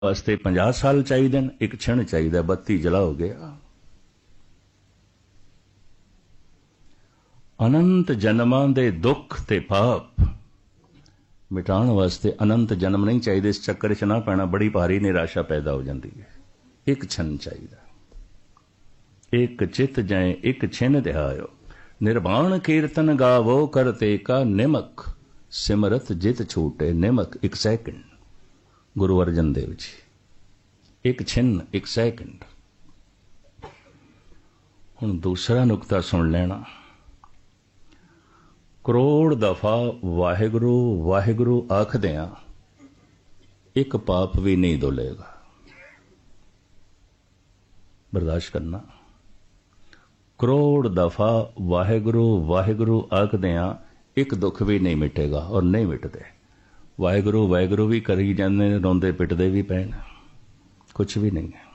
वास्ते 50 साल चाहिए, एक क्षण चाहिए, बत्ती जला हो गया। अनंत जन्मां दे दुख ते पाप मिटाण वास्ते अनंत जन्म नहीं चाहिए। इस चक्कर च ना पैना, बड़ी भारी निराशा पैदा हो जाती है। एक क्षण चाहिए, एक चित जाए एक छिन ध्यायो, निर्वाण कीर्तन गावो करते का निमक, सिमरत जित छूटे निमक। एक सैकंड, गुरु अर्जन देव जी, एक छिन एक सैकंड। हुण दूसरा नुकता सुन लेना। करोड़ दफा वाहिगुरु वाहिगुरु आखदियां एक पाप भी नहीं धुलेगा। बर्दाश्त करना। करोड़ दफा वाहिगुरु वाहिगुरु आखदियां एक दुख भी नहीं मिटेगा, और नहीं मिटदे। वाहिगुरु वाहिगुरु भी करी जांदे, रोंदे पिटदे भी पैण, कुछ भी नहीं है।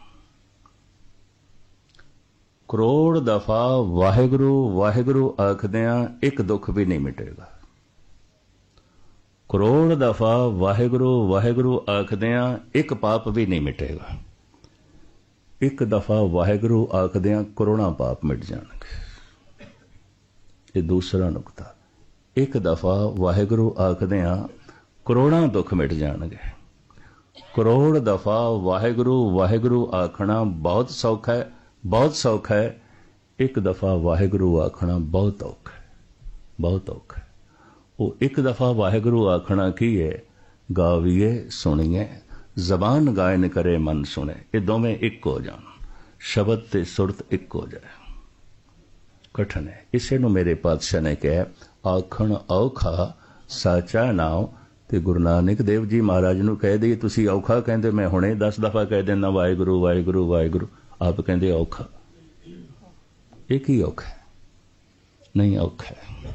करोड़ दफा वाहिगुरु वाहिगुरु आखदियां एक दुख भी नहीं मिटेगा। करोड़ दफा वाहिगुरु वाहिगुरु आखदियां एक पाप भी नहीं मिटेगा। एक दफा वाहिगुरु आखदियां करोड़ां पाप मिट जाणगे। ये दूसरा नुकता। एक दफा वाहिगुरु आखदियां करोड़ां दुख मिट जाणगे। करोड़ दफा वाहिगुरु वाहिगुरु आखना बहुत सौखा है, बहुत सौखा है। एक दफा वाहिगुरु आखना बहुत औखा है, बहुत औखा है। वो एक दफा वाहिगुरु आखना की है, गावीए सुनिए, जबान गायन करे मन सुने। ये दोवें एक हो जान, शब्द ते सुरत एक हो जाए, कठिन है। इसे नूं मेरे पातशाह ने कहा, आखण औखा साचा नाम। ते गुरु नानक देव जी महाराज नूं कह दी, तुसी औखा कहंदे, मैं हुणे 10 दफा कह देना वाहिगुरु वाहिगुरु वाहिगुरु, आप कहंदे औखा। एक ही औखा है, नहीं औखा है।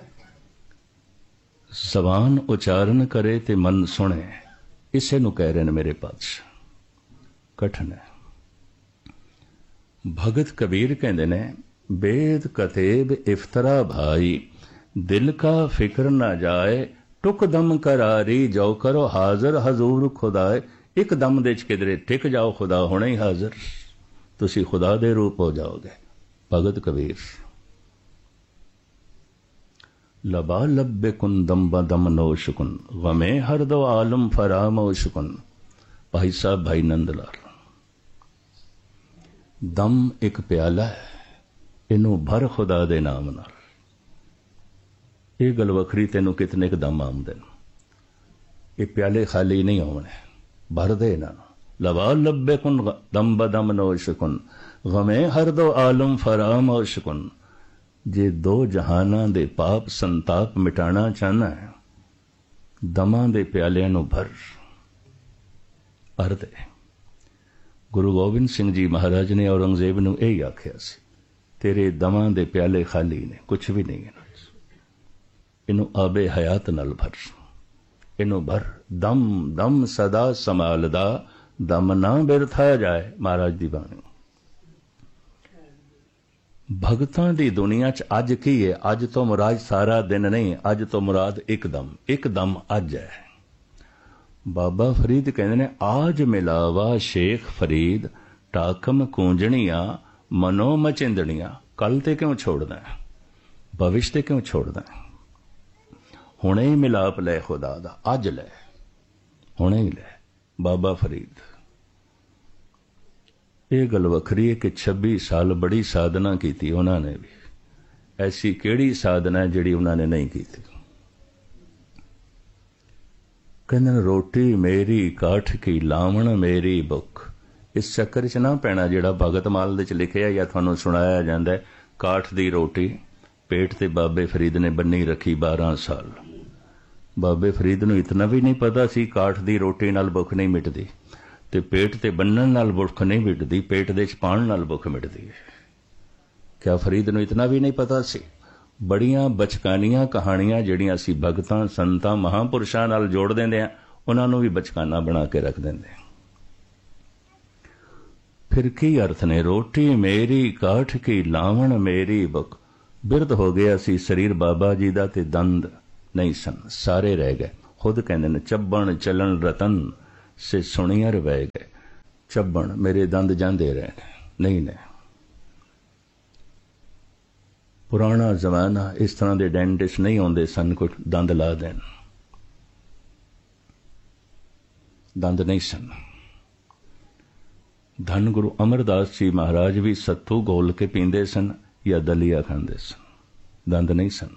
जबान उचारण करे ते मन सुने, इसे नूं कह रहे ने मेरे पातशाह, कठिन है। भगत कबीर कहंदे ने, बेद कतेब इफ्तरा भाई, दिल का फिक्र ना जाए, टुक दम करारी जो करो हाजिर हजूर खुदाए। एक दम दे किधरे टिक जाओ, खुदा होने ही हाजिर, तुसी खुदा दे रूप हो जाओगे। भगत कबीर। लबा लब्बे कुन दम बदम नोशकुन, गमे हर दो आलम फरामोशकुन। भाई साहब भाई नंदलाल, दम एक प्याला है, इनू भर खुदा दे नाम नाल। ये गल वखरी, तेनों कितने क दम आमदे, ये प्याले खाली नहीं होने, भर दे ना। लबा लब्बे कुन दम बदम नोशकुन, गमे हर दो आलम फरामोशकुन। जे दो जहाना दे पाप संताप मिटाना चाहना है, दमा दे प्यालियां नूं भर दे। गुरु गोबिंद सिंह जी महाराज ने औरंगजेब नूं यही आख्या सी, तेरे दमा दे प्याले खाली ने, कुछ भी नहीं है। इनू आबे हयात नाल भर, इनू भर। दम दम सदा संभालदा, दम ना बिरथा जाए। महाराज दी बाणी। भगतां दी दुनिया च अज की है? अज तो मुराद सारा दिन नहीं, अज तो मुराद एक दम अज है। बाबा फरीद कहते ने, आज मिलावा शेख फरीद, टाकम कूंजणियां मनो मचिंदणियां। कल ते क्यों छोड़ना है, भविष्य ते क्यों छोड़ना है? हुणे ही मिलाप ले खुदा दा, अज ले, हुणे ही ले। बाबा फरीद। ये गल वखरी है कि 26 साल बड़ी साधना की थी उन्होंने भी। ऐसी केड़ी साधना है जिहड़ी उन्होंने नहीं की थी? कहंदे रोटी मेरी काठ की लावण मेरी बुख। इस चक्कर च ना पैना जिहड़ा भगत माल दे च लिखिया या तुहानूं सुनाया जांदा है। काठ दी रोटी पेट ते बाबे फरीद ने बन्नी रखी 12 साल। बाबे फरीद नूं इतना भी नहीं पता सी काठ दी रोटी नाल भुख नहीं मिटदी, ते पेट ते बन्नण नाल भुख नहीं मिटदी, पेट दे च पाण नाल भुख मिटदी है। क्या फरीद नूं इतना भी नहीं पता सी? बड़ियां बचकानियां कहानियां जिहड़ियां असीं भगतां संतां महापुरुषां नाल जोड़ दिंदे आ, उन्हां नूं भी बचकाना बना के रख दिंदे। फिर की अर्थ ने? रोटी मेरी काठ की लावण मेरी भुख। बिरध हो गया सी शरीर बाबा जी दा, ते दंद नहीं सन, सारे रह गए। खुद कहंदे ने, चब्बण चलन रतन से सुनिया रह गए, ਚੱਬਣ ਮੇਰੇ ਦੰਦ ਜਾਂਦੇ ਰਹੇ ਨਹੀਂ ਨੇ। ਪੁਰਾਣਾ ਜ਼ਮਾਨਾ ਇਸ ਤਰ੍ਹਾਂ ਦੇ ਡੈਂਟਿਸਟ ਨਹੀਂ ਆਉਂਦੇ ਸਨ ਕੋਈ ਦੰਦ ਲਾ ਦੇਣ, ਦੰਦ ਨਹੀਂ ਸਨ। ਧੰਨ ਗੁਰੂ ਅਮਰਦਾਸ ਜੀ ਮਹਾਰਾਜ ਵੀ ਸੱਤੂ ਘੋਲ ਕੇ ਪੀਂਦੇ ਸਨ ਜਾਂ ਦਲੀਆ ਖਾਂਦੇ ਸਨ, ਦੰਦ ਨਹੀਂ ਸਨ।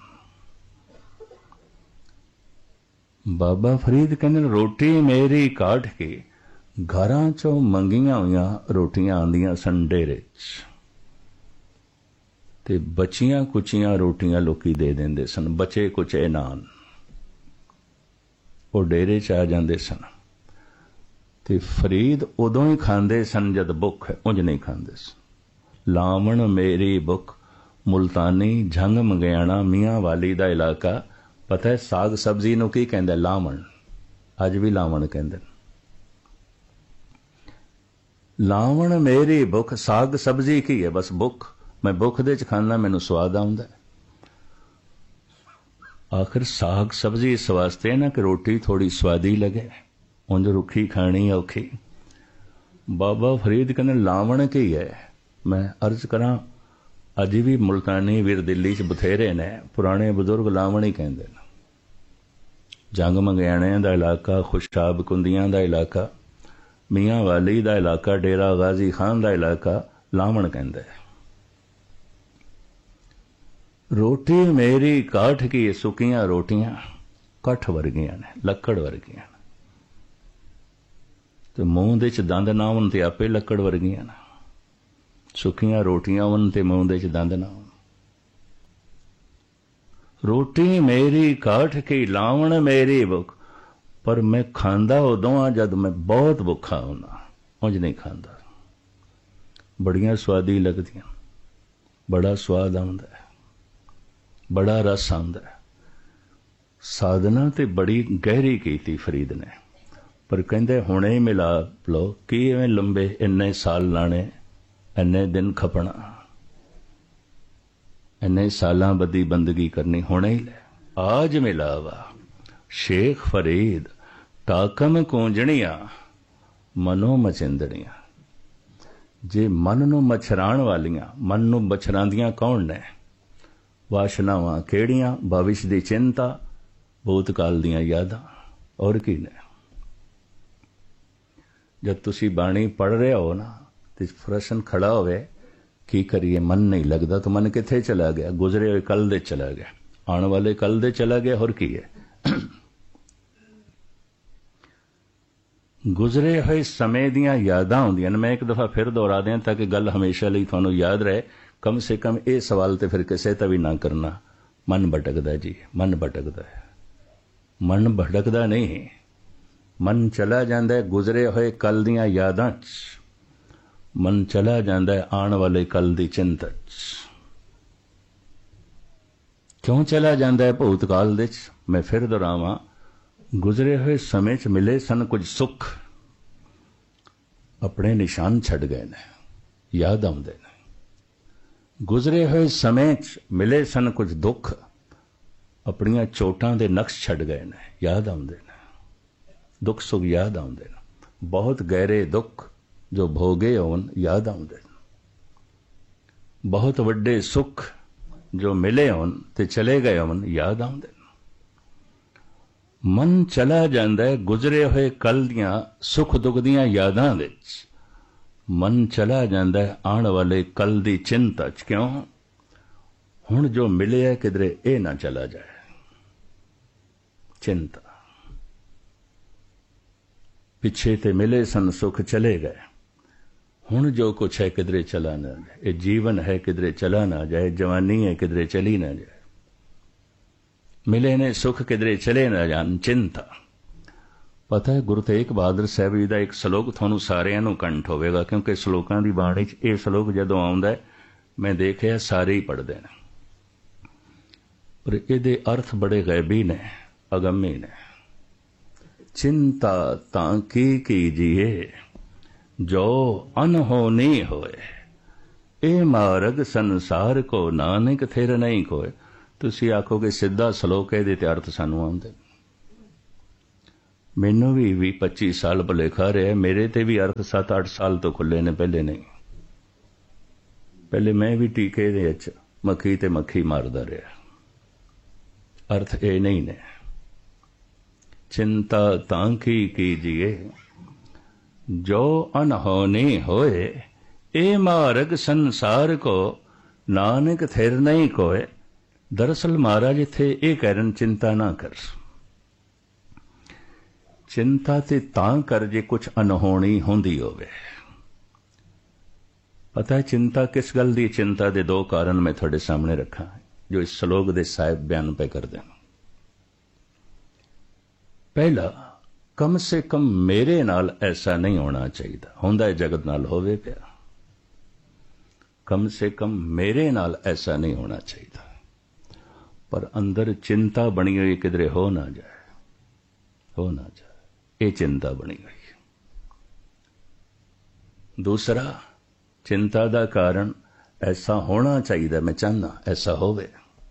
ਬਾਬਾ ਫਰੀਦ ਕਹਿੰਦੇ ਰੋਟੀ ਮੇਰੀ ਕਾਢ ਕੇ ਘਰਾਂ ਚੋਂ ਮੰਗੀਆਂ ਹੋਈਆਂ ਰੋਟੀਆਂ ਆਉਂਦੀਆਂ ਸਨ ਡੇਰੇ 'ਚ, ਤੇ ਬਚੀਆਂ ਕੁਚੀਆਂ ਰੋਟੀਆਂ ਲੋਕੀ ਦੇ ਦਿੰਦੇ ਸਨ, ਬਚੇ ਕੁਚੇ ਨਾਨ ਉਹ ਡੇਰੇ 'ਚ ਆ ਜਾਂਦੇ ਸਨ। ਤੇ ਫਰੀਦ ਉਦੋਂ ਹੀ ਖਾਂਦੇ ਸਨ ਜਦ ਭੁੱਖ ਹੈ, ਉਂਝ ਨਹੀਂ ਖਾਂਦੇ ਸਨ। ਲਾਵਣ ਮੇਰੀ ਭੁੱਖ ਮੁਲਤਾਨੀ ਝੰਗ ਮੰਗਿਆਣਾ ਮੀਆਂ ਵਾਲੀ ਦਾ ਇਲਾਕਾ। ਪਤਾ ਹੈ ਸਾਗ ਸਬਜ਼ੀ ਨੂੰ ਕੀ ਕਹਿੰਦਾ? ਲਾਵਣ। ਅੱਜ ਵੀ ਲਾਵਣ ਕਹਿੰਦੇ। ਲਾਵਣ ਮੇਰੀ ਭੁੱਖ, ਸਾਗ ਸਬਜ਼ੀ ਕੀ ਹੈ? ਬਸ ਭੁੱਖ। ਮੈਂ ਭੁੱਖ ਦੇ ਚ ਖਾਣਾ, ਮੈਨੂੰ ਸਵਾਦ ਆਉਂਦਾ। ਆਖਿਰ ਸਾਗ ਸਬਜ਼ੀ ਇਸ ਵਾਸਤੇ ਨਾ ਕਿ ਰੋਟੀ ਥੋੜੀ ਸਵਾਦੀ ਲੱਗੇ, ਉਂਝ ਰੁੱਖੀ ਖਾਣੀ ਔਖੀ। ਬਾਬਾ ਫਰੀਦ ਕਹਿੰਦੇ ਲਾਵਣ ਕੀ ਹੈ? ਮੈਂ ਅਰਜ਼ ਕਰਾਂ ਅੱਜ ਵੀ ਮੁਲਤਾਨੀ ਵੀਰ ਦਿੱਲੀ 'ਚ ਬਥੇਰੇ ਨੇ, ਪੁਰਾਣੇ ਬਜ਼ੁਰਗ ਲਾਵਣ ਹੀ ਕਹਿੰਦੇ ਨੇ। ਜੰਗ ਮੰਗਿਆਣਿਆਂ ਦਾ ਇਲਾਕਾ, ਖੁਸ਼ਾਬ ਕੁੰਦੀਆਂ ਦਾ ਇਲਾਕਾ, ਮੀਆਂ ਵਾਲੀ ਦਾ ਇਲਾਕਾ, ਡੇਰਾ ਗਾਜ਼ੀ ਖਾਨ ਦਾ ਇਲਾਕਾ ਲਾਵਣ ਕਹਿੰਦਾ ਹੈ। ਰੋਟੀ ਮੇਰੀ ਕਾਠ ਕੀ, ਸੁੱਕੀਆਂ ਰੋਟੀਆਂ ਕੱਠ ਵਰਗੀਆਂ ਨੇ, ਲੱਕੜ ਵਰਗੀਆਂ ਨੇ, ਤੇ ਮੂੰਹ ਦੇ 'ਚ ਦੰਦ ਨਾ ਹੋਣ ਤੇ ਆਪੇ ਲੱਕੜ ਵਰਗੀਆਂ ਨੇ। ਸੁੱਕੀਆਂ ਰੋਟੀਆਂ ਹੋਣ ਤੇ ਮੂੰਹ ਦੇ 'ਚ ਦੰਦ ਨਾ ਹੋਣ। ਰੋਟੀ ਮੇਰੀ ਕਾਠ ਕੀ, ਲਾਵਣ ਮੇਰੀ ਭੁੱਖ। ਪਰ ਮੈਂ ਖਾਂਦਾ ਉਦੋਂ ਆ ਜਦ ਮੈਂ ਬਹੁਤ ਭੁੱਖਾ ਹੁੰਦਾ, ਉਂਝ ਨਹੀਂ ਖਾਂਦਾ। ਬੜੀਆਂ ਸਵਾਦੀ ਲੱਗਦੀਆਂ, ਬੜਾ ਸਵਾਦ ਆਉਂਦਾ ਹੈ, ਬੜਾ ਰਸ ਆਉਂਦਾ ਹੈ। ਸਾਧਨਾ ਤੇ ਬੜੀ ਗਹਿਰੀ ਕੀਤੀ ਫਰੀਦ ਨੇ, ਪਰ ਕਹਿੰਦੇ ਹੁਣੇ ਹੀ ਮਿਲਾਪ ਲਓ। ਕੀ ਐਵੇਂ ਲੰਬੇ ਇੰਨੇ ਸਾਲ ਲਾਣੇ, ਇੰਨੇ ਦਿਨ ਖਪਣਾ, ਇੰਨੇ ਸਾਲਾਂ ਬੱਦੀ ਬੰਦਗੀ ਕਰਨੀ, ਹੁਣੇ ਹੀ ਲੈ। ਆਜ ਮਿਲਾਵਾ ਸ਼ੇਖ ਫਰੀਦ ਤਾਕਮ ਕੂੰਜਣੀਆਂ ਮਨੋਂ ਮਚਿੰਦੜੀਆਂ। ਜੇ ਮਨ ਨੂੰ ਮਛਰਾਣ ਵਾਲੀਆਂ, ਮਨ ਨੂੰ ਮਛਰਾਂਦੀਆਂ ਕੌਣ ਨੇ? ਵਾਸ਼ਨਾਵਾਂ ਕਿਹੜੀਆਂ? ਭਵਿਸ਼ ਦੀ ਚਿੰਤਾ, ਭੂਤਕਾਲ ਦੀਆਂ ਯਾਦਾਂ, ਔਰ ਕੀ ਨੇ? ਜਦ ਤੁਸੀਂ ਬਾਣੀ ਪੜ੍ਹ ਰਹੇ ਹੋ ਨਾ ਤੇ ਪ੍ਰਸ਼ਨ ਖੜਾ ਹੋਵੇ ਕੀ ਕਰੀਏ, ਮਨ ਨਹੀਂ ਲੱਗਦਾ, ਤਾਂ ਮਨ ਕਿੱਥੇ ਚਲਾ ਗਿਆ? ਗੁਜ਼ਰੇ ਹੋਏ ਕੱਲ ਦੇ ਚਲਾ ਗਿਆ, ਆਉਣ ਵਾਲੇ ਕੱਲ ਦੇ ਚਲਾ ਗਿਆ, ਹੋਰ ਕੀ ਹੈ? ਗੁਜ਼ਰੇ ਹੋਏ ਸਮੇਂ ਦੀਆਂ ਯਾਦਾਂ ਹੁੰਦੀਆਂ ਨੇ। ਮੈਂ ਇੱਕ ਦਫਾ ਫਿਰ ਦੁਹਰਾ ਦਿਆਂ ਤਾਂ ਕਿ ਗੱਲ ਹਮੇਸ਼ਾ ਲਈ ਤੁਹਾਨੂੰ ਯਾਦ ਰਹੇ। ਕਮ ਸੇ ਕਮ ਇਹ ਸਵਾਲ ਤੇ ਫਿਰ ਕਿਸੇ ਤਾਂ ਵੀ ਨਾ ਕਰਨਾ, ਮਨ ਭਟਕਦਾ ਜੀ, ਮਨ ਭਟਕਦਾ ਹੈ। ਮਨ ਭਟਕਦਾ ਨਹੀਂ, ਮਨ ਚਲਾ ਜਾਂਦਾ ਗੁਜ਼ਰੇ ਹੋਏ ਕੱਲ ਦੀਆਂ ਯਾਦਾਂ 'ਚ, ਮਨ ਚਲਾ ਜਾਂਦਾ ਆਉਣ ਵਾਲੇ ਕੱਲ ਦੀ ਚਿੰਤਾ 'ਚ। ਕਿਉਂ ਚਲਾ ਜਾਂਦਾ ਹੈ ਭੂਤਕਾਲ ਦੇ 'ਚ? ਮੈਂ ਫਿਰ ਦੁਹਰਾਵਾਂ, ਗੁਜ਼ਰੇ ਹੋਏ ਸਮੇਂ 'ਚ ਮਿਲੇ ਸਨ ਕੁਝ ਸੁੱਖ, ਆਪਣੇ ਨਿਸ਼ਾਨ ਛੱਡ ਗਏ ਨੇ, ਯਾਦ ਆਉਂਦੇ ਨੇ। ਗੁਜ਼ਰੇ ਹੋਏ ਸਮੇਂ 'ਚ ਮਿਲੇ ਸਨ ਕੁਝ ਦੁੱਖ, ਆਪਣੀਆਂ ਚੋਟਾਂ ਦੇ ਨਕਸ਼ ਛੱਡ ਗਏ ਨੇ, ਯਾਦ ਆਉਂਦੇ ਨੇ। ਦੁੱਖ ਸੁੱਖ ਯਾਦ ਆਉਂਦੇ ਨੇ, ਬਹੁਤ ਗਹਿਰੇ ਦੁੱਖ ਜੋ ਭੋਗੇ ਹੋਣ ਯਾਦ ਆਉਂਦੇ ਨੇ, ਬਹੁਤ ਵੱਡੇ ਸੁੱਖ ਜੋ ਮਿਲੇ ਹੋਣ ਤੇ ਚਲੇ ਗਏ ਹੋਣ ਯਾਦ ਆਉਂਦੇ ਨੇ। ਮਨ ਚਲਾ ਜਾਂਦਾ ਹੈ ਗੁਜ਼ਰੇ ਹੋਏ ਕੱਲ ਦੀਆਂ ਸੁੱਖ ਦੁੱਖ ਦੀਆਂ ਯਾਦਾਂ ਵਿੱਚ, ਮਨ ਚਲਾ ਜਾਂਦਾ ਹੈ ਆਉਣ ਵਾਲੇ ਕੱਲ ਦੀ ਚਿੰਤਾ 'ਚ। ਕਿਉਂ? ਹੁਣ ਜੋ ਮਿਲਿਆ ਕਿਧਰੇ ਇਹ ਨਾ ਚਲਾ ਜਾਏ, ਚਿੰਤਾ। ਪਿੱਛੇ ਤੇ ਮਿਲੇ ਸਨ ਸੁੱਖ ਚਲੇ ਗਏ, ਹੁਣ ਜੋ ਕੁਛ ਹੈ ਕਿਧਰੇ ਚਲਾ ਨਾ ਜਾਏ। ਇਹ ਜੀਵਨ ਹੈ ਕਿਧਰੇ ਚਲਾ ਨਾ ਜਾਏ, ਜਵਾਨੀ ਹੈ ਕਿਧਰੇ ਚਲੀ ਨਾ ਜਾਏ, ਮਿਲੇ ਨੇ ਸੁੱਖ ਕਿਧਰੇ ਚਲੇ ਨਾ ਜਾਣ, ਚਿੰਤਾ। ਪਤਾ ਹੈ ਗੁਰੂ ਤੇਗ ਬਹਾਦਰ ਸਾਹਿਬ ਜੀ ਦਾ ਇੱਕ ਸ਼ਲੋਕ ਤੁਹਾਨੂੰ ਸਾਰਿਆਂ ਨੂੰ ਕੰਠ ਹੋਵੇਗਾ, ਕਿਉਂਕਿ ਸ਼ਲੋਕਾਂ ਦੀ ਬਾਣੀ 'ਚ ਇਹ ਸ਼ਲੋਕ ਜਦੋਂ ਆਉਂਦਾ ਮੈਂ ਦੇਖਿਆ ਸਾਰੇ ਹੀ ਪੜ੍ਹਦੇ ਨੇ, ਪਰ ਇਹਦੇ ਅਰਥ ਬੜੇ ਗੈਬੀ ਨੇ, ਅਗੰਮੀ ਨੇ। ਚਿੰਤਾ ਤਾਂ ਕੀ ਕੀਜੀਏ ਜੋ ਅਨਹੋਨੀ ਹੋਏ, ਇਹ ਮਾਰਗ ਸੰਸਾਰ ਕੋ ਨਾਨਕ ਥਿਰ ਨਹੀਂ ਕੋਏ। ਤੁਸੀਂ ਆਖੋਗੇ ਸਿੱਧਾ ਸ਼ਲੋਕ, ਇਹਦੇ ਤੇ ਅਰਥ ਸਾਨੂੰ ਆਉਂਦੇ। मैनू भी 20-25 साल भुलेखा रहा, मेरे ते भी अर्थ 7-8 साल तो खुले ने, पहले नहीं। पहले मैं भी टीके दे विच मक्खी ते मक्खी मारदा रहा। अर्थ ये नहीं ने। चिंता तां की कीजिए जो अनहोनी होए, ए मार्ग संसार को नानक थिर नहीं कोए। दरअसल महाराज इत्थे ये कह रहे चिंता ना कर। चिंता ते तां कर जे कुछ अनहोनी होंदी होवे। पता है चिंता किस गल दी? चिंता दे दो कारण मैं थोड़े सामने रखा जो इस श्लोक दे साहिब बयान पे कर दें। पहला, कम से कम मेरे नाल ऐसा नहीं होना चाहिए। होंदा है जगत नाल होवे पिया, कम से कम मेरे नाल ऐसा नहीं होना चाहिए। पर अंदर चिंता बनी हुई किधरे हो ना जाए, हो ना जाए, ये चिंता बनी हुई। दूसरा, चिंता का कारण ऐसा होना चाहिए, मैं चाहना ऐसा होवे,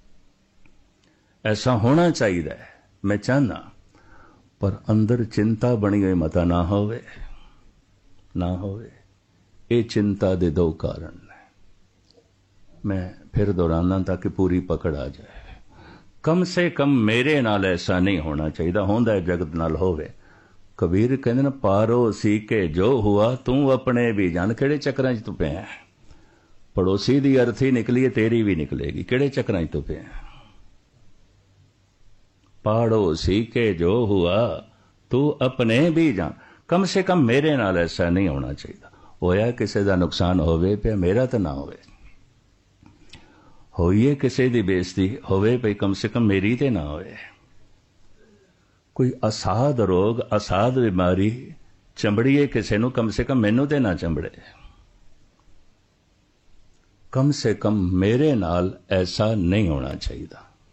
ऐसा होना चाहिए मैं चाहना, पर अंदर चिंता बनी हुई मता ना होवे, ना होवे। ये चिंता दे दो कारण ने। मैं फिर दोहराना ताकि पूरी पकड़ आ जाए। कम से कम मेरे नाल ऐसा नहीं होना चाहिए, होंदा है जगत नाल होवे। कबीर कहते न पारोसी के जो हुआ तू अपने भी जान। किहड़े चक्रां च तू पिया? पड़ोसी दी अर्थी निकली है, तेरी भी निकलेगी। किहड़े चक्रां च तू पिया? पाड़ोसी के जो हुआ तू अपने भी जान। कम से कम मेरे नाल ऐसा नहीं होना चाहिए। होया किसी का नुकसान होवे पिया, मेरा तो ना होवे। होइए किसी की बेइज्जती होवे पई, कम से कम मेरी ते ना होवे। कोई असाध रोग, असाध बीमारी चंबड़ीए किसी नूं, कम से कम मैनू ते ना चंबड़े। कम से कम मेरे नाल ऐसा नहीं होना चाहिए।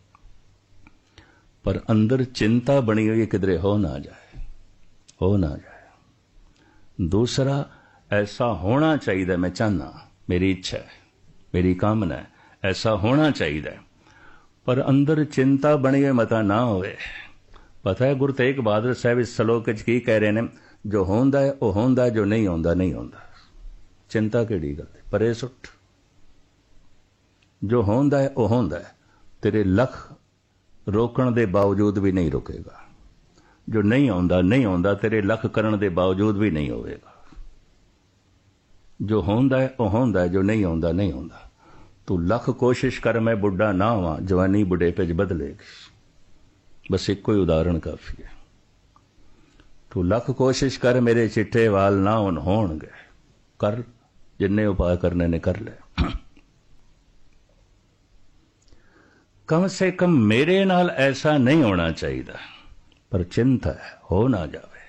पर अंदर चिंता बनी हुई किधरे हो ना जाए, हो ना जाए। दूसरा, ऐसा होना चाहिए मैं चाहना, मेरी इच्छा है, मेरी कामना है, ऐसा होना चाहिए। पर अंदर चिंता बनी हुई मता ना होवे। पता है गुरु तेग बहादुर साहब इस श्लोक की कह रहे हैं? जो होंदा है वह होंदा, जो नहीं होंदा नहीं होंदा। चिंता केड़ी गल है? परे सुट। जो होंदा है वह होंदा है, तेरे लख रोकण दे बावजूद भी नहीं रुकेगा। जो नहीं होंदा नहीं होंदा, तेरे लख करन दे बावजूद भी नहीं होवेगा। जो होंदा है वह होंदा है, जो नहीं होंदा नहीं होंदा। तू लख कोशिश कर मैं बुढ़ा ना हुआ, जवानी बुढ़ेपे च बदलेगी। बस एक कोई उदाहरण काफी है। तू लख कोशिश कर मेरे चिट्टे वाल ना होणगे, कर जिन्ने उपाय करने ने कर ले। कम से कम मेरे नाल ऐसा नहीं होना चाहिए। पर चिंता है हो ना जावे।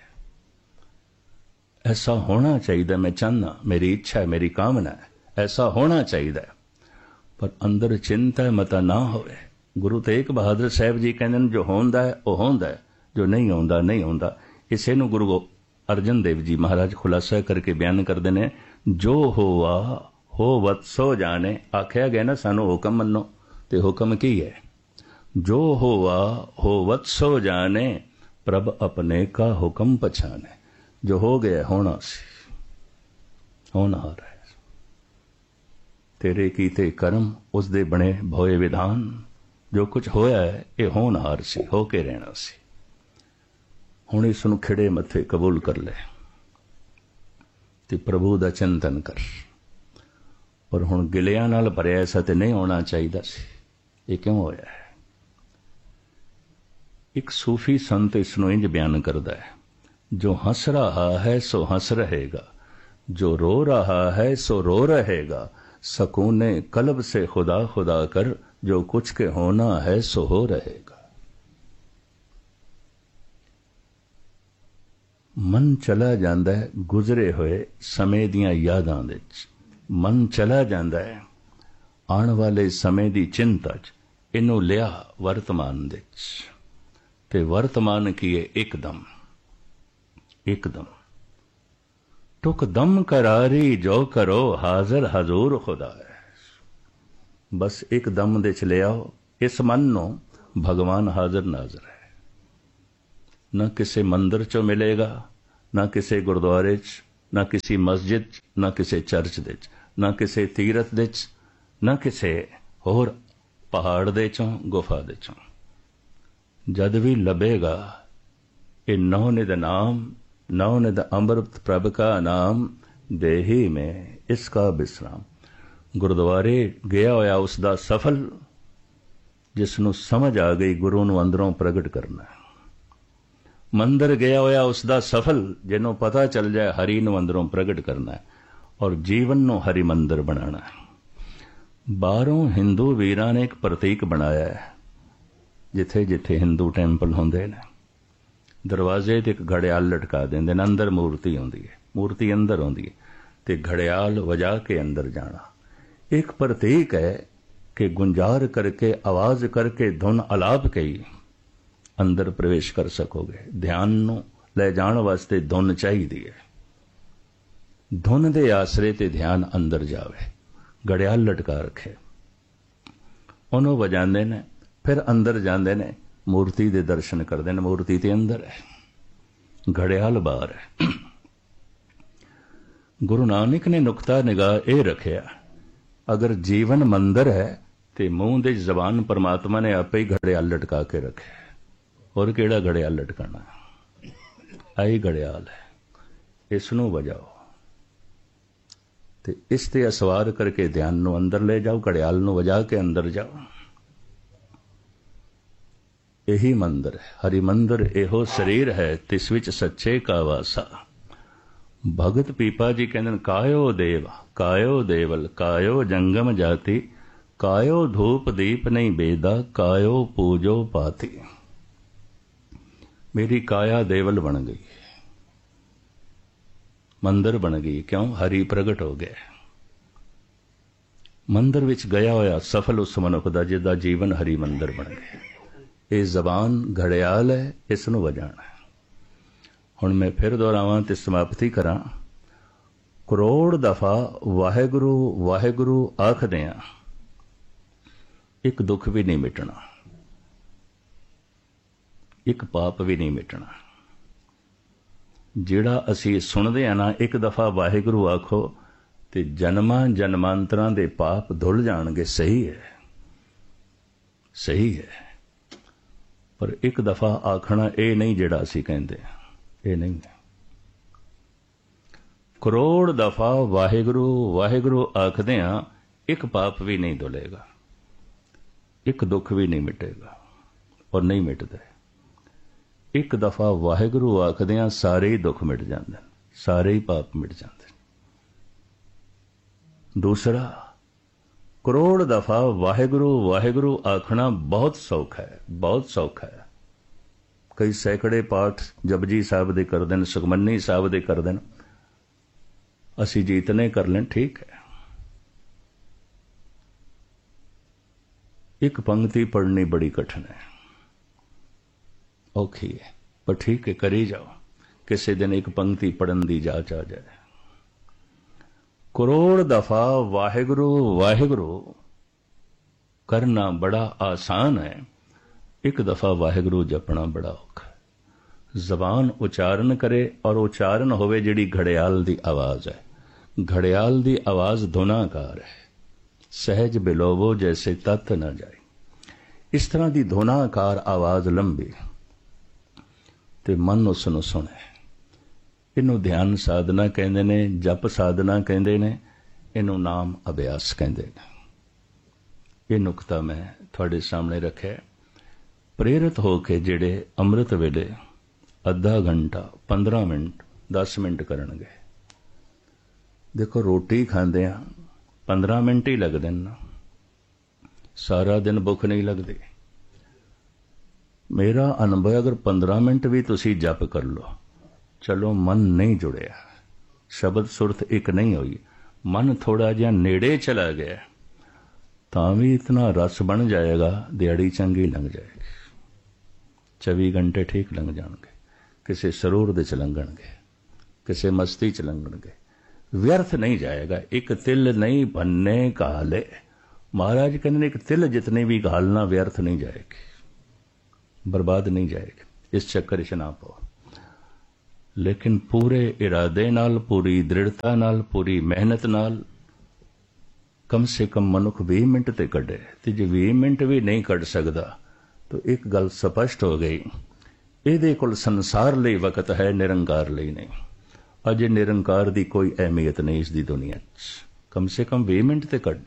ऐसा होना चाहिए मैं चाहना, मेरी इच्छा है, मेरी कामना है, ऐसा होना चाहिए। पर अंदर चिंता मता ना होवे। गुरु तेग बहादुर साहब जी कहते जो होंदा है वह होंदा है, जो नहीं होंदा नहीं होंदा। इसे नूं गुरु अर्जन देव जी महाराज खुलासा करके बयान करते हैं, जो होवा हो वत्सो जाने। आख्या गया ना सानू हुक्म मनो, ते हुक्म की है? जो होवा हो वत्सो जाने, प्रभ अपने का हुक्म पछाने। जो हो गया होना सी, होनहार है। तेरे कीते कर्म उसदे बने भोए विधान। जो कुछ होया है ये होनहार सी, होके रहना सी। हुण इस नूं खिड़े मथे कबूल कर ले ते प्रभु दा चिंतन कर। पर हुण गिलियां नाल भरिया ऐसा ते नहीं होना चाहिए सी। ये क्यों होया है? एक सूफी संत इस नूं इंज बयान करदा है, जो हंस रहा है सो हंस रहेगा, जो रो रहा है सो रो रहेगा। सकूने कल्ब से खुदा खुदा कर, जो कुछ के होना है सो हो रहेगा। मन चला जांदा है गुजरे हुए समय दियां यादां दे विच। मन चला जांदा है आने वाले समय दी चिंता च। इनू लिया वर्तमान दे विच, ते वर्तमान कीए एकदम एकदम। टुक दम करारी जो करो, हाजिर हजूर खुदा है। बस एक दम दे च ले आओ इस मन नो, भगवान हाजिर नाजर है। ना किसी मंदिर चो मिलेगा, ना किसी गुरुद्वारे च, ना किसी मस्जिद च, ना किसी चर्च दे च, ना किसी तीरथ दे च, ना किसी होर पहाड़ दे चों गुफा दे चों। जद भी लभेगा ये नवनिध नाम, नवनिध अमृत प्रभ का नाम, देही में इसका विश्राम। गुरुद्वारे गया होया उसदा सफल, जिसनों समझ आ गई गुरु नूं अंदरों प्रगट करना। मंदिर गया होया उसदा सफल, जिन्हों पता चल जाए हरि नूं अंदरों प्रगट करना है और जीवन नूं हरि मंदिर बनाना है। बाहरों हिंदू वीरां ने एक प्रतीक बनाया है, जिथे जिथे हिंदू टैंपल होंदे ने दरवाजे ते एक घड़ियाल लटका देंदे ने, अंदर मूर्ति आउंदी है, मूर्ति अंदर आउंदी है ते घड़ियाल वजा के अंदर जाना। एक प्रतीक है कि गुंजार करके, आवाज करके, धुन अलाप के ही अंदर प्रवेश कर सकोगे। ध्यान नूं ले जाण वास्ते धुन चाहिदी है, धुन दे आसरे ते ध्यान अंदर जावे। घड़ियाल लटका रखे, उन्हों वजांदे ने, फिर अंदर जांदे ने, मूर्ति दे दर्शन करदे ने। मूर्ति ते अंदर है, घड़ियाल बाहर है। गुरु नानक ने नुक्ता निगाह ये रखिया, अगर जीवन मंदिर है तो मूँह दे जबान परमात्मा ने आपे ही घड़ियाल लटका के रखे। और केड़ा घड़ियाल लटकाना, आई घड़ियाल है, इसनों वजाओ ते इस ते असवार करके ध्यान नूं अंदर ले जाओ, घड़ियाल नूं वजा के अंदर जाओ। यही मंदिर है, हरि मंदिर एहो शरीर है, तिस विच सच्चे का वासा। भगत पीपा जी कहते कायो देव, कायो देवल, कायो जंगम जाति, कायो धूप दीप नहीं बेदा, कायो पूजो पाती। मेरी काया देवल बन गई, मंदिर बन गई। क्यों? हरि प्रगट हो गया। मंदिर विच गया होया सफल उस मनुख दा जिहदा जीवन हरि मंदिर बन गया। ये जबान घड़ियाल है, इसनूं वजाना है। हुण मैं फिर दोहरावां ते समाप्ति करां। करोड़ दफा वाहेगुरु वाहेगुरु आखदे आ, एक दुख भी नहीं मिटना, एक पाप भी नहीं मिटना। जिहड़ा असीं सुणदे आ ना, एक दफा वाहेगुरु आखो ते जन्मां जन्मांतरां दे पाप धुल जाणगे। सही है, सही है, पर एक दफा आखना ये नहीं जिहड़ा असीं कहंदे, ये नहीं है। करोड़ दफा वाहेगुरु वाहेगुरु आखदे आ, एक पाप भी नहीं धुलेगा, एक दुख भी नहीं मिटेगा और नहीं मिटदे। एक दफा वाहेगुरु आखदे आ, सारे ही दुख मिट जाते, सारे ही पाप मिट जाते। दूसरा, करोड़ दफा वाहेगुरु वाहेगुरु आखना बहुत सौखा है, बहुत सौखा है। कई सैकड़े पाठ जपजी साहब दे कर देन, सुखमनी साहब दे कर देन, असी जीतने कर लें, ठीक है। एक पंक्ति पढ़नी बड़ी कठिन है, औखी है, पर ठीक है, करी जाओ। किसी दिन एक पंक्ति पढ़न दी जाच आ जाए। करोड़ दफा वाहेगुरु वाहेगुरु करना बड़ा आसान है, एक दफा वाहेगुरु जपना बड़ा औखा है। जबान उच्चारण करे और उच्चारण होवे जिहड़ी घड़ियाल दी आवाज है। घड़ियाल दी आवाज धुनाकार है, सहज बिलोवो जैसे तत न जाए। इस तरह की धुनाकार आवाज लंबी ते मन उसनूं सुणे। इनू ध्यान साधना कहंदे ने, जप साधना कहंदे ने, इनू नाम अभ्यास कहंदे ने। ये नुकता मैं तुहाडे सामने रखिया। प्रेरित होके जिहड़े अमृत वेले अद्धा घंटा 15 मिनट 10 मिनट करनगे। देखो रोटी खांदे आ 15 मिनट ही लगदे ना, सारा दिन भुख नहीं लगदी। मेरा अनुभव, अगर 15 मिनट भी तुसी जप कर लो, चलो मन नहीं जुड़िया, शब्द सुरत एक नहीं हुई, मन थोड़ा जिहा नेड़े चला गया, तां भी इतना रस बन जाएगा, दिहाड़ी चंगी लंघ जाएगी। 24 घंटे ठीक लंघ जाएंगे, किसी सरूर दे च लंघणगे, किसी मस्ती च लंघणगे, व्यर्थ नहीं जाएगा। एक तिल नहीं भन्ने घाले, महाराज कहते एक तिल जितने भी घालना व्यर्थ नहीं जाएगी, बर्बाद नहीं जाएगी। इस चक्कर च ना पाओ, लेकिन पूरे इरादे नाल, पूरी दृढ़ता नाल, पूरी मेहनत नाल कम से कम मनुख 20 मिनट ते कढे। ते जे 20 मिनट भी नहीं कढ सकदा तो एक गल स्पष्ट हो गई, इहदे कोल संसार लई वक्त है, निरंकार लई नहीं। अजे निरंकार दी कोई अहमियत नहीं इसदी दुनिया च। कम से कम 20 मिनट ते कढ।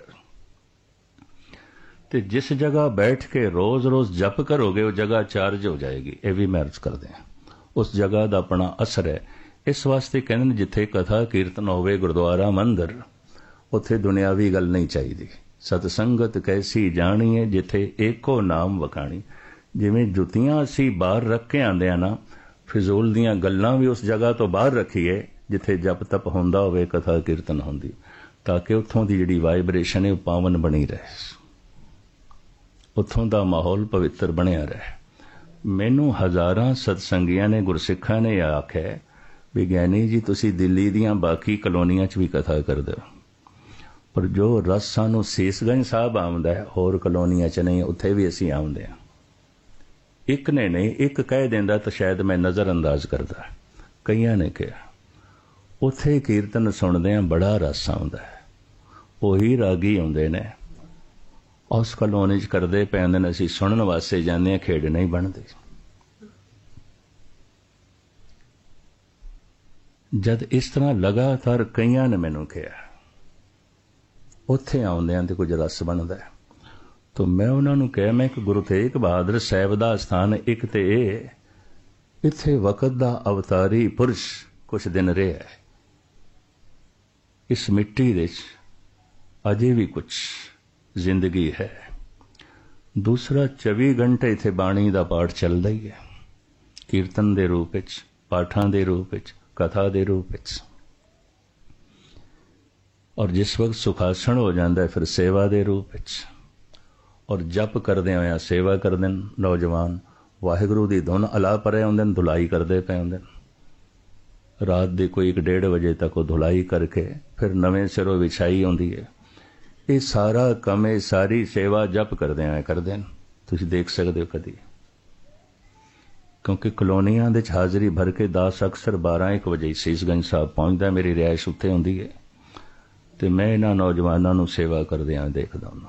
ते जिस जगह बैठ के रोज रोज जप करोगे वो जगह चार्ज हो जाएगी। यह भी मैं अर्ज कर दें, उस जगह का अपना असर है। इस वास्ते कहते जिथे कथा कीर्तन होवे, गुरुद्वारा मंदिर, उत्थे दुनियावी गल नहीं चाहिए। सतसंगत कैसी जाणीए जिथे एको नाम वखाणी। जिवें जुतियां असी बाहर रख के आंदे आ ना, फिजूल दियां गल्लां भी उस जगह तो बाहर रखीए जिथे जप तप होंदा होवे, कथा कीर्तन होंदी, ताकि उत्थों दी जिहड़ी वाइब्रेशन है वो पावन बनी रहे, उत्थों दा माहौल पवित्र बनिया रहे। मैनू हज़ारां सतसंगियां ने, गुरसिखां ने आख्या भी ज्ञानी जी तुसी दिल्ली दियां बाकी कलोनियां च भी कथा कर दो, पर जो रस सानू सीसगंज साहब आउंदा है, होर कलोनियां च नहीं, उत्थे भी असीं आउंदे हां। एक ने नहीं, एक कह देंदा तो शायद मैं नज़र अंदाज करदा, कईयां ने कहा उत्थे कीर्तन सुनदियां बड़ा रस आउंदा है, उही रागी आउंदे ने, उस कलोनी च करदे पे आंदे ने, असीं सुनन वास्ते जांदे हां, खेड़ नहीं बनदी। जद इस तरह लगातार कईयां ने मैनू कहा उत्थे आउंदियां ते कुछ रस बनदा है, तो मैं उन्होंने कहा, मैं कि गुरु तेग बहादुर साहब दा स्थान एक ते इत्थे वक्त दा अवतारी पुरुष कुछ दिन रहा है, इस मिट्टी दे अजे भी कुछ जिंदगी है। दूसरा 24 घंटे इत्थे बाणी दा पाठ चलदा ही है, कीर्तन दे रूप विच, पाठां दे रूप विच, कथा दे रूप विच, और जिस वक्त सुखासन हो जाता है फिर सेवा दे रूप विच, और जप करदे होया सेवा करदे नौजवान, वाहिगुरू दी धुन अला परे हुंदे, धुलाई करदे पे हुंदे, रात दे कोई 1-1:30 बजे तक वो धुलाई करके फिर नवें सिरों विछाई होंदी है। ये सारा कम, ये सारी सेवा जप करदे आए करदे, तुसीं देख सकदे हो कदी, क्योंकि कलोनियां दे हाज़री भर के दास अक्सर 12-1 बजे सीसगंज साहब पहुंचदा, मेरी रिहाइश उत्थे हुंदी है, ते मैं इन्हां नौजवानों नूं सेवा करदिआं देखदा हुंदा।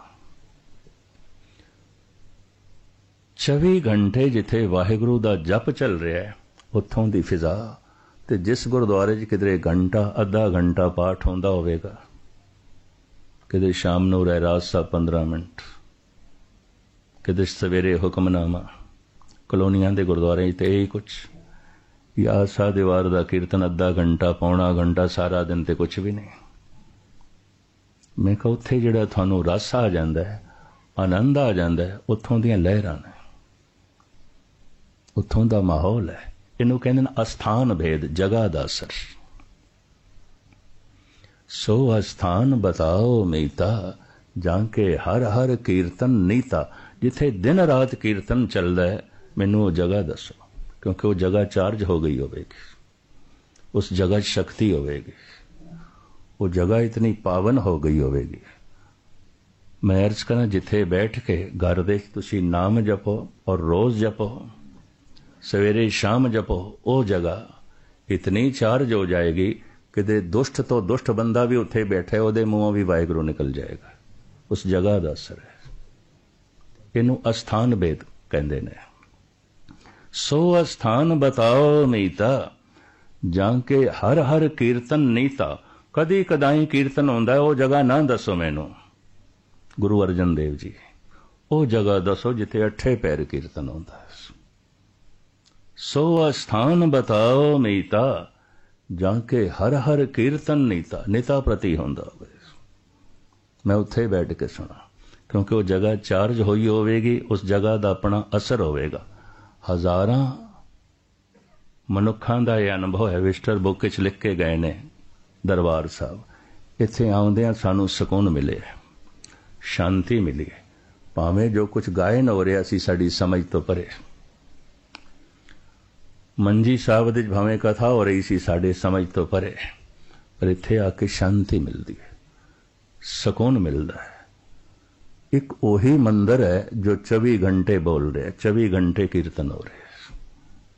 24 घंटे जिथे वाहिगुरू दा जप चल रहा है, उत्थों दी फिजा, ते जिस गुरुद्वारे च किधरे घंटा अद्धा घंटा पाठ होंदा होवेगा, किधरे शाम नूं रहरास साहब 15 मिनट, किधरे सवेरे हुक्मनामा, कलोनियां दे गुरुद्वारे ते यही कुछ, या आसा दीवार दा कीर्तन अद्धा घंटा पौना घंटा, सारा दिन ते कुछ भी नहीं। मैं कहा उत्थे जिहड़ा तुहानूं रस आ जांदा है, आनंद आ जांदा है, उत्थों दीयां लहरां ने, उत्थों दा माहौल है। इनू कहंदे ने अस्थान भेद, जगह दा असर। सो अस्थान बताओ मीता, जाके हर हर कीर्तन नीता। जिथे दिन रात कीर्तन चलदा है, मैनू वो जगह दसो, क्योंकि वो जगह चार्ज हो गई होवेगी, उस जगह शक्ति होवेगी, वो जगह इतनी पावन हो गई होवेगी। मैं अर्ज करा, जिथे बैठ के घर दे तुसी नाम जपो और रोज जपो, सवेरे शाम जपो, वो जगह इतनी चार्ज हो जाएगी कि दे दुष्ट तो दुष्ट बंदा भी उत्थे बैठे, ਉਹਦੇ ਮੂੰਹੋਂ भी वाहिगुरू निकल जाएगा। उस जगह का असर है। इनू अस्थान भेद कहते ने। सो अस्थान बताओ मीता, जाके हर हर कीर्तन नीता। कदी कदाई कीर्तन होंदा है, वो जगह ना दसो मैनू गुरु अर्जन देव जी, वो जगह दसो जिथे अठे पैर कीर्तन होंदा है। सो अस्थान बताओ मीता, जाके हर हर कीर्तन नीता। निता प्रति होंदा होवे, मैं उत्थे बैठ के सुना, क्योंकि वो जगह चार्ज हुई होवेगी, उस जगह का अपना असर होवेगा। हज़ारां मनुखां दा यह अनुभव है, विस्टर बुक च लिख के गए ने दरबार साहब। इत्थे आउंदियां सानू सुकून मिले, शांति मिली, भावें जो कुछ गायन हो रहा सी साडी समझ तो परे। मंजी साहब दे भावें कथा हो रही सी साडे समझ तो परे, पर इत्थे आके शांति मिलती है, सुकून मिलता है। एक ओही मंदिर है जो 24 घंटे बोल रहे, 24 घंटे कीर्तन हो रहे।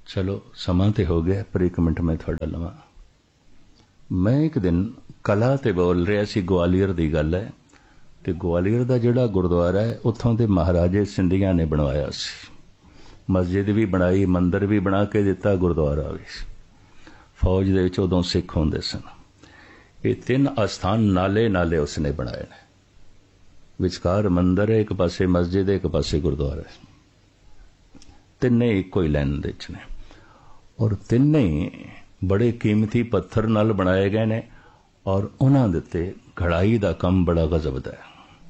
चलो समा तो हो गया, पर एक मिनट मैं थोड़ा लवां। मैं एक दिन कला ते बोल रहा सी, ग्वालियर की गल है। तो ग्वालियर का जिहड़ा गुरुद्वारा है उत्थों के महाराजे सिंधिया ने बनवाया सी। मस्जिद भी बनाई, मंदिर भी बना के दिता, गुरुद्वारा भी। फौज दे विच उदों सिख होंदे सन। ये 3 अस्थान नाले नाले उसने बनाए ने। विचकार मंदिर है, एक पासे मस्जिद है, एक पासे गुरुद्वारा है। तिने इको ही लाइन दे ने, और तिने बड़े कीमती पत्थर नाल बनाए गए ने, और उन्हां दे ते घड़ाई दा काम बड़ा गजब दा है।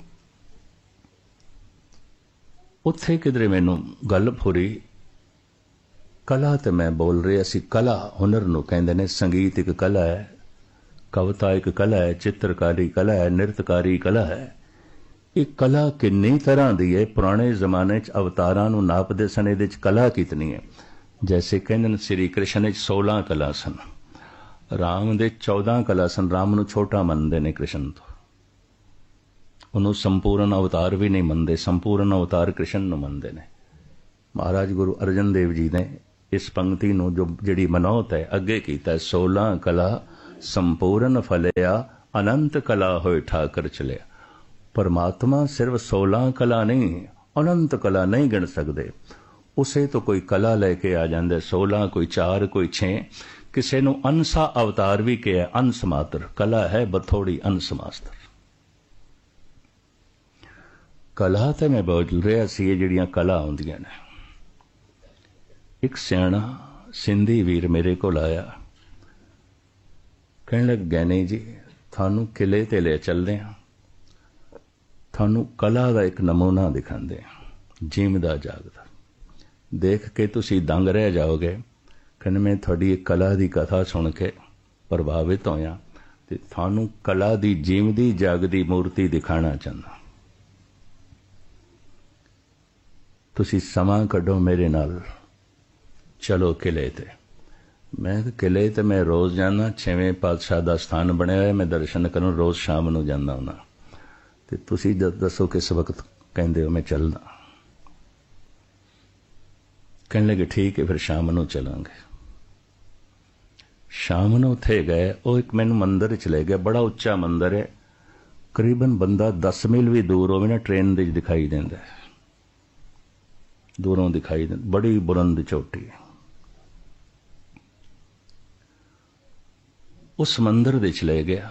उत्थे किधरे मैनू गल फुरी, कला ते मैं बोल रहा सी। कला हुनर नूं कहंदे ने। संगीत एक कला है, कविता एक कला है, चित्रकारी कला है, नृत्यकारी कला है। ये कला किन्नी तरह की है। पुराने जमाने च अवतारां नूं नापदे सन इहदे च कला कितनी है। जैसे कहंदे श्री कृष्ण 16 कला सन, राम दे 14 कला सन। राम नूं छोटा मनदे ने कृष्ण तो, उन्होंने संपूर्ण अवतार भी नहीं मनते। संपूर्ण अवतार कृष्ण नूं मनदे ने। महाराज गुरु अर्जन देव जी ने इस पंक्ति नूं जो जिहड़ी मनौत है अगे कीता है, 16 कला संपूर्ण फलिया, अनंत कला होए ठाकर चलिया। परमात्मा सिर्फ 16 कला नहीं, अनंत कला नहीं गिण सकते। उसे तो कोई कला लैके आ जाते, 16 कोई 4 कोई 6। किसी नूं अंसा अवतार भी कहा, अंश मात्र कला है, बथोड़ी अंश मात्र। कला तो मैं बोल रहा सी, जिहड़ियां कला आउंदियां ने। एक सियाणा सिंधी वीर मेरे को आया, कहने लग, गैनी जी थानू किले ते ले चलदे हां, थानू कला का एक नमूना दिखांदे हां, जीवदा जागदा। देख के तुसी दंग रह जाओगे। कहने मैं थोड़ी एक कला की कथा सुन के प्रभावित होया, ते थानू कला की जीवदी जागदी मूर्ति दिखाना चाहना। तुसी समा कढो मेरे नाल, चलो किले ते। मैं किले ते मैं रोज़ जाना, 6वें पातशाह का स्थान बनया है, मैं दर्शन करूँ, रोज़ शाम नूं जाना हुंदा। ते तुसी दसो किस वक्त कहंदे हो, मैं चलदा। कहने लगे ठीक है, फिर शाम नूं चलांगे। शाम नूं उत्थे गए, वो एक मैनूं मंदिर च ले गया। बड़ा उच्चा मंदिर है, करीबन बंदा 10 मील भी दूर होवे ना, ट्रेन दे दिखाई देंदा है, दूरों दिखाई देंदा। बड़ी बुलंद चोटी है। उस मंदिर दे च ले गया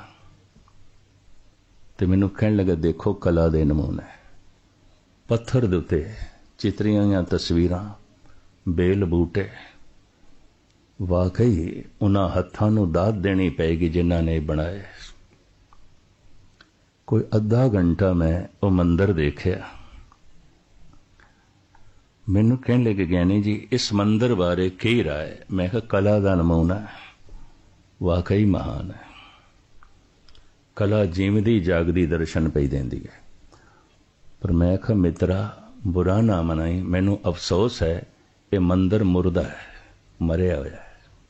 तो मैनू कहने लगा, देखो कला दे नमूने। पत्थर दे उत्ते चित्रियां या तस्वीरां, बेल बूटे। वाकई उन्हां हत्थां नूं दात देनी पैगी जिन्हां ने बनाए। कोई अद्धा घंटा मैं वो मंदिर देखिया। मैनू कहने लगे, ज्ञानी जी इस मंदिर बारे की राय? मैं कहा कला का नमूना है, वाकई महान है। कला जीवदी जागदी दर्शन पई देंदी है। पर मैं कहा मित्रा बुरा ना मनाई, मैनू अफसोस है ये मंदिर मुर्दा है, मरिया होया है।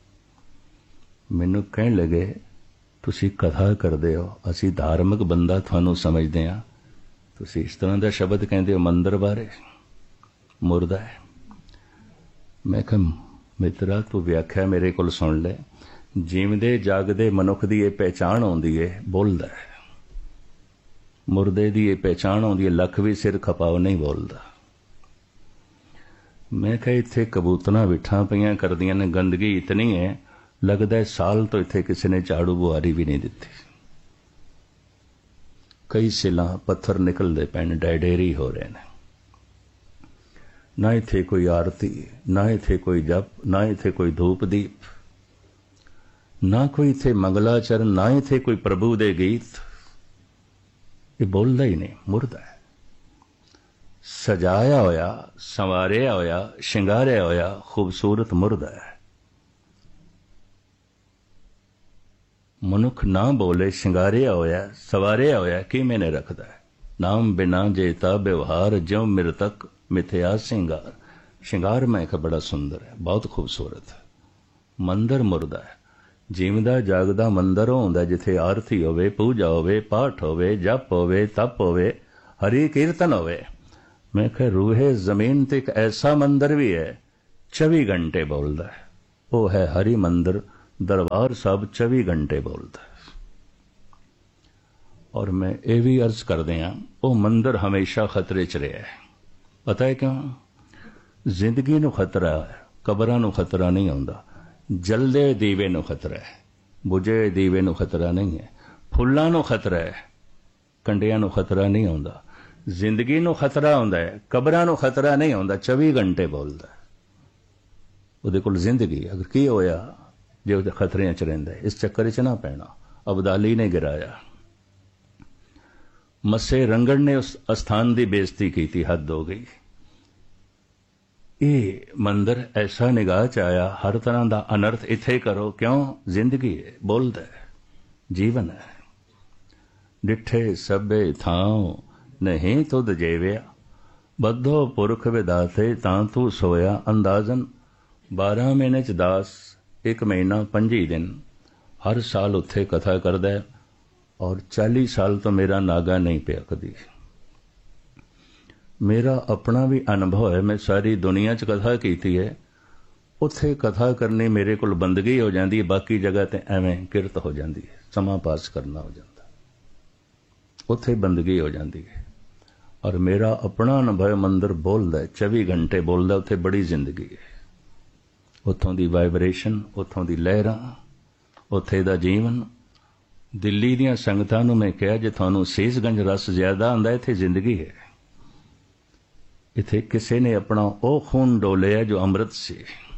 मैनू कहने लगे तुसी कथा करदे हो, असी धार्मिक बंदा थानू समझदे हां, तुसी इस तरह का शब्द कहंदे हो मंदिर बारे, मुर्दा है। मैं कहा मित्रा तू व्याख्या मेरे को सुन ले। जीवदे जागदे मनुख की यह पहचान आउंदी है, बोलदा है। मुर्दे की यह पहचान आउंदी है, लख भी सिर खपाओ नहीं बोलदा। मैं कहा इत्थे कबूतरां विठा पईयां करदियां ने, गंदगी इतनी है लगता है साल तो इत्थे किसी ने झाड़ू बुआरी भी नहीं दिती। कई सिलां पत्थर निकलते पे ने, डेडेरी हो रहे हैं। ना इत्थे कोई आरती, ना इत्थे कोई जप, ना इत्थे कोई धूप दीप, ना कोई इत्थे मंगलाचरण, ना इत्थे कोई प्रभु दे गीत। ये बोलदा ही नहीं, मुर्दा है। सजाया होया, संवारिया होया, शिंगारिया होया खूबसूरत मुर्दा है। मनुख ना बोले शिंगारिया होया, सवारिया होया कि मैंने रखदा है। नाम बिना जेता व्यवहार, ज्यों मृतक मिथ्या सिंगार। शिंगार मैं का बड़ा सुंदर है, बहुत खूबसूरत है। मंदिर मुर्दा है। जीवदा जागदा मंदिर होंदा जिथे आरती होवे, पूजा होवे, पाठ होवे, जप होवे, तप होवे, हरि कीर्तन होवे। मैं कह रूहे जमीन ते एक ऐसा मंदिर भी है 24 घंटे बोलता है। वो है हरि मंदिर दरबार साहब 24 घंटे बोलता है। और मैं ये भी अर्ज कर दिया, वो मंदिर हमेशा खतरे च रहा है। पता है क्यों? जिंदगी नूं खतरा है, कबरां नूं खतरा नहीं आउंदा। जलदे दीवे नूं खतरा है, बुझे दीवे नूं खतरा नहीं है। फुल्लां नूं खतरा है, कंडियां नूं खतरा नहीं आउंदा। जिंदगी नूं खतरा आउंदा है, कबरां नूं खतरा नहीं आउंदा। 24 घंटे बोलदा है। ਉਹਦੇ ਕੋਲ ਜ਼ਿੰਦਗੀ ਅਗਰ ਕੀ ਹੋਇਆ ਜੇ ਉਹਦੇ ਖਤਰਿਆਂ 'ਚ ਰਹਿੰਦਾ ਹੈ। ਇਸ ਚੱਕਰ 'ਚ ਨਾ ਪੈਣਾ। ਅਬਦਾਲੀ ਨੇ ਗਿਰਾਇਆ, ਮੱਸੇ ਰੰਗੜ ਨੇ ਉਸ ਅਸਥਾਨ ਦੀ ਬੇਇੱਜ਼ਤੀ ਕੀਤੀ, ਹੱਦ ਹੋ ਗਈ। ਇਹ ਮੰਦਰ ਐਸਾ ਨਿਗਾਹ 'ਚ ਆਇਆ, ਹਰ ਤਰ੍ਹਾਂ ਦਾ ਅਨਰਥ ਇੱਥੇ ਕਰੋ। ਕਿਉਂ? ਜ਼ਿੰਦਗੀ ਹੈ, ਬੋਲਦਾ ਹੈ, ਜੀਵਨ ਹੈ। ਡਿੱਠੇ ਸਭੇ ਥਾਂ ਨਹੀਂ ਤੁਧ ਜੇਵਿਆ, ਬੱਧੋ ਪੁਰਖ ਵਿਦਾਤੇ ਤਾਂ ਤੂੰ ਸੋਇਆ। ਅੰਦਾਜ਼ਨ 12 ਮਹੀਨੇ 'ਚ 10, 1 ਮਹੀਨਾ 25 ਦਿਨ ਹਰ ਸਾਲ ਉੱਥੇ ਕਥਾ ਕਰਦਾ ਹੈ। ਔਰ 40 ਸਾਲ ਤੋਂ ਮੇਰਾ ਨਾਗਾ ਨਹੀਂ ਪਿਆ ਕਦੀ। ਮੇਰਾ ਆਪਣਾ ਵੀ ਅਨੁਭਵ ਹੈ, ਮੈਂ ਸਾਰੀ ਦੁਨੀਆ 'ਚ ਕਥਾ ਕੀਤੀ ਹੈ। ਉੱਥੇ ਕਥਾ ਕਰਨੀ ਮੇਰੇ ਕੋਲ ਬੰਦਗੀ ਹੋ ਜਾਂਦੀ ਹੈ, ਬਾਕੀ ਜਗ੍ਹਾ ਤੇ ਐਵੇਂ ਕਿਰਤ ਹੋ ਜਾਂਦੀ ਹੈ, ਸਮਾਂ ਪਾਸ ਕਰਨਾ ਹੋ ਜਾਂਦਾ। ਉੱਥੇ ਬੰਦਗੀ ਹੋ ਜਾਂਦੀ ਹੈ। ਔਰ ਮੇਰਾ ਆਪਣਾ ਅਨੁਭਵ, ਮੰਦਰ ਬੋਲਦਾ 24 ਘੰਟੇ ਬੋਲਦਾ, ਉੱਥੇ ਬੜੀ ਜ਼ਿੰਦਗੀ ਹੈ। ਉੱਥੋਂ ਦੀ ਵਾਈਬ੍ਰੇਸ਼ਨ, ਉੱਥੋਂ ਦੀ ਲਹਿਰਾਂ, ਉੱਥੇ ਦਾ ਜੀਵਨ। ਦਿੱਲੀ ਦੀਆਂ ਸੰਗਤਾਂ ਨੂੰ ਮੈਂ ਕਿਹਾ, ਜੇ ਤੁਹਾਨੂੰ ਸੀਸਗੰਜ ਰਸ ਜ਼ਿਆਦਾ ਆਉਂਦਾ, ਇੱਥੇ ਜ਼ਿੰਦਗੀ ਹੈ। ਇੱਥੇ ਕਿਸੇ ਨੇ ਆਪਣਾ ਉਹ ਖੂਨ ਡੋਲਿਆ ਜੋ ਅੰਮ੍ਰਿਤ ਸੀ।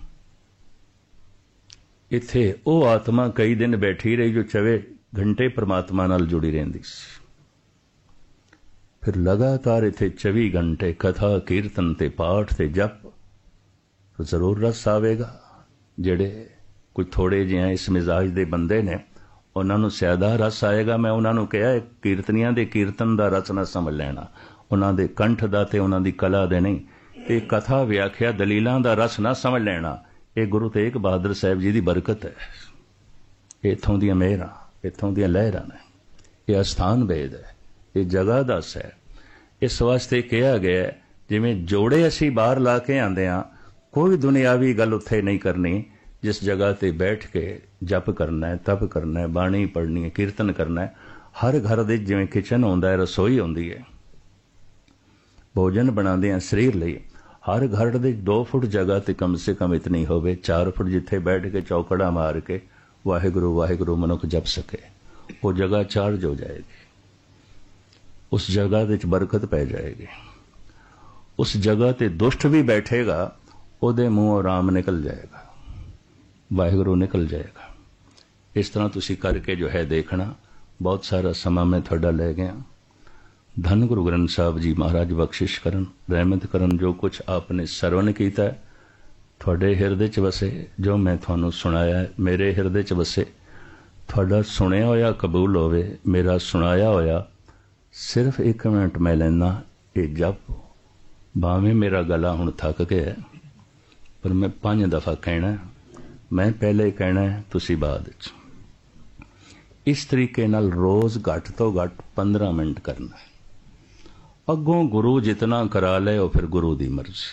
ਇੱਥੇ ਉਹ ਆਤਮਾ ਕਈ ਦਿਨ ਬੈਠੀ ਰਹੀ ਜੋ 24 ਘੰਟੇ ਪਰਮਾਤਮਾ ਨਾਲ ਜੁੜੀ ਰਹਿੰਦੀ ਸੀ। ਫਿਰ ਲਗਾਤਾਰ ਇੱਥੇ 24 ਘੰਟੇ ਕਥਾ, ਕੀਰਤਨ ਤੇ ਪਾਠ ਤੇ ਜਪ। ਜ਼ਰੂਰ ਰਸ ਆਵੇਗਾ। ਜਿਹੜੇ ਕੋਈ ਥੋੜੇ ਜਿਹੇ ਇਸ ਮਿਜ਼ਾਜ ਦੇ ਬੰਦੇ ਨੇ, ਉਹਨਾਂ ਨੂੰ ਜ਼ਿਆਦਾ ਰਸ ਆਏਗਾ। ਮੈਂ ਉਹਨਾਂ ਨੂੰ ਕਿਹਾ, ਕੀਰਤਨੀਆਂ ਦੇ ਕੀਰਤਨ ਦਾ ਰਸ ਨਾ ਸਮਝ ਲੈਣਾ, ਉਹਨਾਂ ਦੇ ਕੰਠ ਦਾ ਤੇ ਉਹਨਾਂ ਦੀ ਕਲਾ ਦੇ ਨਹੀਂ। ਇਹ ਕਥਾ ਵਿਆਖਿਆ ਦਲੀਲਾਂ ਦਾ ਰਸ ਨਾ ਸਮਝ ਲੈਣਾ। ਇਹ ਗੁਰੂ ਤੇਗ ਬਹਾਦਰ ਸਾਹਿਬ ਜੀ ਦੀ ਬਰਕਤ ਹੈ। ਇੱਥੋਂ ਦੀਆਂ ਮਿਹਰਾਂ, ਇੱਥੋਂ ਦੀਆਂ ਲਹਿਰਾਂ ਨੇ। ਇਹ ਅਸਥਾਨ ਭੇਦ ਹੈ, ਇਹ ਜਗ੍ਹਾ ਦੱਸ ਹੈ। ਇਸ ਵਾਸਤੇ ਕਿਹਾ ਗਿਆ, ਜਿਵੇਂ ਜੋੜੇ ਅਸੀਂ ਬਾਹਰ ਲਾ ਕੇ ਆਉਂਦੇ ਹਾਂ, ਕੋਈ ਦੁਨਿਆਵੀ ਗੱਲ ਉੱਥੇ ਨਹੀਂ ਕਰਨੀ। ਜਿਸ ਜਗ੍ਹਾ ਤੇ ਬੈਠ ਕੇ ਜਪ ਕਰਨਾ ਹੈ, ਤਪ ਕਰਨਾ ਹੈ, ਬਾਣੀ ਪੜ੍ਹਨੀ ਹੈ, ਕੀਰਤਨ ਕਰਨਾ ਹੈ। ਹਰ ਘਰ ਦੇ ਜਿਵੇਂ ਕਿਚਨ ਹੁੰਦਾ ਹੈ, ਰਸੋਈ ਹੁੰਦੀ ਹੈ, ਭੋਜਨ ਬਣਾਉਂਦੇ ਹਾਂ ਸਰੀਰ ਲਈ। ਹਰ ਘਰ ਦੇ 2 ਫੁੱਟ ਜਗ੍ਹਾ ਤੇ ਕਮ ਸੇ ਕਮ ਇਤਨੀ ਹੋਵੇ, 4 ਫੁੱਟ ਜਿੱਥੇ ਬੈਠ ਕੇ ਚੌਕੜਾ ਮਾਰ ਕੇ ਵਾਹਿਗੁਰੂ ਵਾਹਿਗੁਰੂ ਮਨੁੱਖ ਜਪ ਸਕੇ। ਉਹ ਜਗ੍ਹਾ ਚਾਰਜ ਹੋ ਜਾਏਗੀ, ਉਸ ਜਗ੍ਹਾ ਵਿੱਚ ਬਰਕਤ ਪੈ ਜਾਏਗੀ। ਉਸ ਜਗ੍ਹਾ ਤੇ ਦੁਸ਼ਟ ਵੀ ਬੈਠੇਗਾ, ਉਹਦੇ ਮੂੰਹੋਂ ਰਾਮ ਨਿਕਲ ਜਾਏਗਾ, ਵਾਹਿਗੁਰੂ ਨਿਕਲ ਜਾਏਗਾ। ਇਸ ਤਰ੍ਹਾਂ ਤੁਸੀਂ ਕਰਕੇ ਜੋ ਹੈ ਦੇਖਣਾ। ਬਹੁਤ ਸਾਰਾ ਸਮਾਂ ਮੈਂ ਤੁਹਾਡਾ ਲੈ ਗਿਆ। ਧੰਨ ਗੁਰੂ ਗ੍ਰੰਥ ਸਾਹਿਬ ਜੀ ਮਹਾਰਾਜ ਬਖਸ਼ਿਸ਼ ਕਰਨ, ਰਹਿਮਤ ਕਰਨ। ਜੋ ਕੁਛ ਆਪਨੇ ਸਰਵਣ ਕੀਤਾ ਹੈ ਤੁਹਾਡੇ ਹਿਰਦੇ 'ਚ ਵਸੇ, ਜੋ ਮੈਂ ਤੁਹਾਨੂੰ ਸੁਣਾਇਆ ਮੇਰੇ ਹਿਰਦੇ 'ਚ ਵਸੇ। ਤੁਹਾਡਾ ਸੁਣਿਆ ਹੋਇਆ ਕਬੂਲ ਹੋਵੇ, ਮੇਰਾ ਸੁਣਾਇਆ ਹੋਇਆ। ਸਿਰਫ 1 ਮਿੰਟ ਮੈਂ ਲੈਣਾ ਇਹ ਜਪ। ਭਾਵੇਂ ਮੇਰਾ ਗਲਾ ਹੁਣ ਥੱਕ ਗਿਆ, ਪਰ ਮੈਂ 5 ਦਫਾ ਕਹਿਣਾ। ਮੈਂ ਪਹਿਲੇ ਕਹਿਣਾ, ਤੁਸੀਂ ਬਾਅਦ ਵਿੱਚ। ਇਸ ਤਰੀਕੇ ਨਾਲ ਰੋਜ਼ ਘੱਟ ਤੋਂ ਘੱਟ 15 ਮਿੰਟ ਕਰਨਾ। ਅੱਗੋਂ ਗੁਰੂ ਜਿਤਨਾ ਕਰਾ ਲੈ, ਉਹ ਫਿਰ ਗੁਰੂ ਦੀ ਮਰਜ਼ੀ।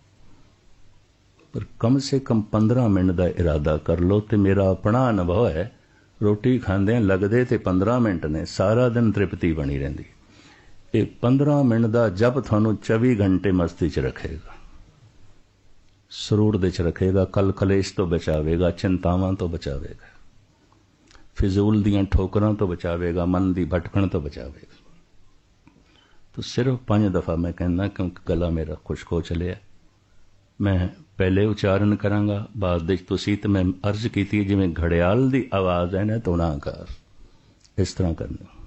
ਪਰ ਕਮ ਸੇ ਕਮ 15 ਮਿੰਟ ਦਾ ਇਰਾਦਾ ਕਰ ਲਓ। ਤੇ ਮੇਰਾ ਆਪਣਾ ਅਨੁਭਵ ਹੈ, ਰੋਟੀ ਖਾਂਦੇ ਲੱਗਦੇ ਤੇ 15 ਮਿੰਟ ਨੇ, ਸਾਰਾ ਦਿਨ ਤ੍ਰਿਪਤੀ ਬਣੀ ਰਹਿੰਦੀ। ਇਹ 15 ਮਿੰਟ ਦਾ ਜਪ ਤੁਹਾਨੂੰ 24 ਘੰਟੇ ਮਸਤੀ 'ਚ ਰੱਖੇਗਾ, ਸਰੂਰ ਦੇ 'ਚ ਰੱਖੇਗਾ, ਕਲ ਕਲੇਸ਼ ਤੋਂ ਬਚਾਵੇਗਾ, ਚਿੰਤਾਵਾਂ ਤੋਂ ਬਚਾਵੇਗਾ, ਫਿਜ਼ੂਲ ਦੀਆਂ ਠੋਕਰਾਂ ਤੋਂ ਬਚਾਵੇਗਾ, ਮਨ ਦੀ ਭਟਕਣ ਤੋਂ ਬਚਾਵੇਗਾ। ਤਾਂ ਸਿਰਫ 5 ਦਫਾ ਮੈਂ ਕਹਿੰਦਾ, ਕਿਉਂਕਿ ਗਲਾ ਮੇਰਾ ਖੁਸ਼ਕ ਹੋ ਚਲਿਆ। ਮੈਂ ਪਹਿਲੇ ਉਚਾਰਨ ਕਰਾਂਗਾ, ਬਾਅਦ ਵਿੱਚ ਤੁਸੀਂ। ਤੇ ਮੈਂ ਅਰਜ਼ ਕੀਤੀ ਜਿਵੇਂ ਘੜਿਆਲ ਦੀ ਆਵਾਜ਼ ਹੈ ਨਾ, ਧੁਨਾਕਾਰ, ਇਸ ਤਰ੍ਹਾਂ ਕਰਨੀ।